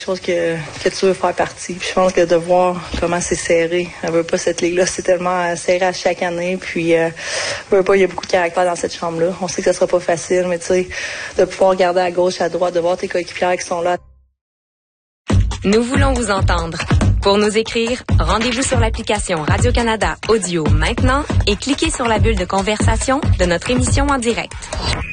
Chose que tu veux faire partie. Puis je pense que de voir comment c'est serré, elle veut pas cette ligue-là, c'est tellement serré à chaque année. Puis veut pas, il y a beaucoup de caractère dans cette chambre-là. On sait que ça sera pas facile, mais tu sais, de pouvoir regarder à gauche, à droite, de voir tes coéquipières qui sont là. Nous voulons vous entendre. Pour nous écrire, rendez-vous sur l'application Radio-Canada Audio maintenant et cliquez sur la bulle de conversation de notre émission en direct.